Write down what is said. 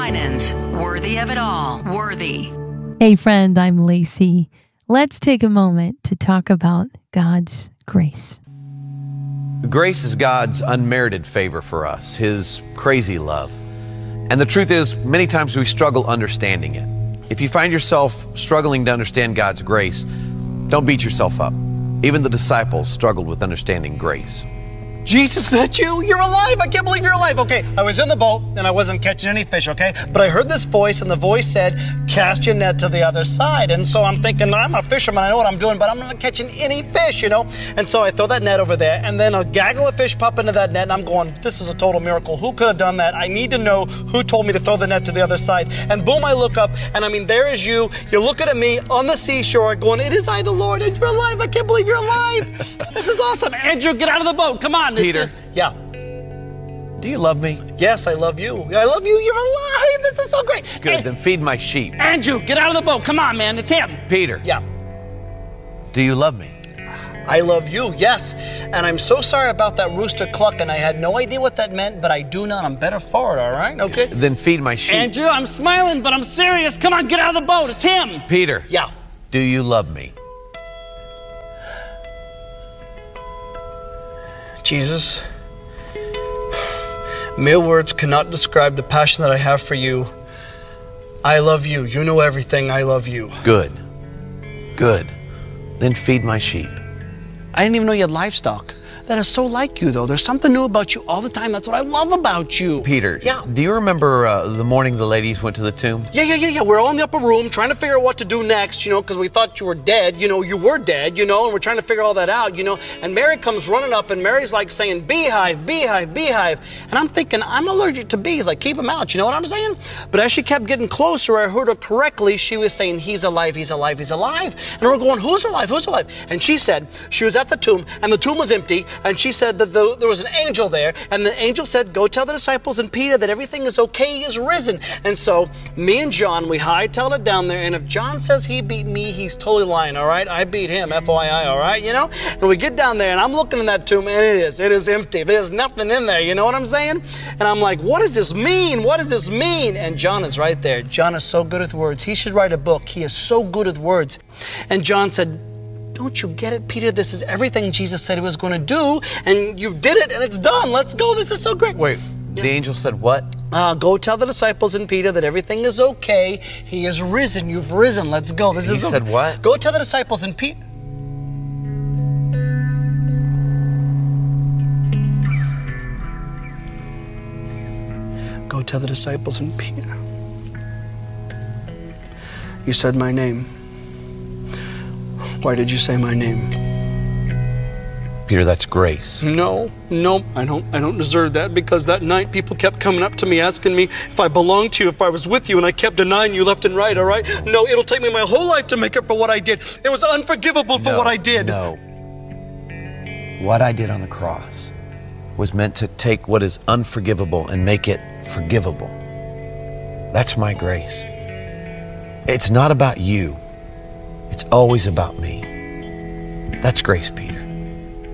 Winans, worthy of it all. Worthy. Hey friend, I'm Lacey. Let's take a moment to talk about God's grace. Grace is God's unmerited favor for us, His crazy love. And the truth is, many times we struggle understanding it. If you find yourself struggling to understand God's grace, don't beat yourself up. Even the disciples struggled with understanding grace. Jesus, that you? You're alive. I can't believe you're alive. Okay, I was in the boat and I wasn't catching any fish, okay? But I heard this voice and the voice said, cast your net to the other side. And so I'm thinking, I'm a fisherman, I know what I'm doing, but I'm not catching any fish, you know? And so I throw that net over there and then a gaggle of fish pop into that net and I'm going, this is a total miracle. Who could have done that? I need to know who told me to throw the net to the other side. And boom, I look up and I mean, there is you. You're looking at me on the seashore going, it is I, the Lord, and you're alive. I can't believe you're alive. This is awesome. Andrew, get out of the boat. Come on. Peter. Yeah. Do you love me? Yes, I love you. I love you. You're alive. This is so great. Good, Hey, then feed my sheep. Andrew, get out of the boat. Come on, man. It's him. Peter. Yeah. Do you love me? I love you, yes. And I'm so sorry about that rooster clucking. I had no idea what that meant, but I do now. I'm better for it, all right? Okay? Then feed my sheep. Andrew, I'm smiling, but I'm serious. Come on, get out of the boat. It's him. Peter. Yeah. Do you love me? Jesus, mere words cannot describe the passion that I have for you. I love you. You know everything. I love you. Good. Good. Then feed my sheep. I didn't even know you had livestock. That is so like you, though. There's something new about you all the time. That's what I love about you. Peter. Yeah. Do you remember the morning the ladies went to the tomb? Yeah. We're all in the upper room trying to figure out what to do next, you know, because we thought you were dead. You know, you were dead, you know, and we're trying to figure all that out, you know. And Mary comes running up, and Mary's like saying, beehive, beehive, beehive. And I'm thinking, I'm allergic to bees. Like, keep them out, you know what I'm saying? But as she kept getting closer, I heard her correctly. She was saying, he's alive, he's alive, he's alive. And we're going, who's alive, who's alive? And she said, she was at the tomb, and the tomb was empty, and she said that there was an angel there, and the angel said, go tell the disciples and Peter that everything is okay, he is risen. And so me and John, we hightailed it down there, and if John says he beat me, he's totally lying, all right? I beat him, FYI, all right, you know? And we get down there, and I'm looking in that tomb, and it is empty. There's nothing in there, you know what I'm saying? And I'm like, what does this mean? What does this mean? And John is right there. John is so good with words. He should write a book. He is so good with words. And John said, don't you get it, Peter? This is everything Jesus said he was going to do, and you did it, and it's done. Let's go. This is so great. Wait, the angel said what? Go tell the disciples and Peter that everything is okay. He is risen. You've risen. Let's go. This He is said what? Go tell the disciples and Peter. Go tell the disciples and Peter. You said my name. Why did you say my name? Peter, that's grace. No, I don't deserve that, because that night people kept coming up to me asking me if I belonged to you, if I was with you, and I kept denying you left and right, all right? No, it'll take me my whole life to make up for what I did. It was unforgivable for what I did. No. What I did on the cross was meant to take what is unforgivable and make it forgivable. That's my grace. It's not about you. It's always about me. That's grace, Peter.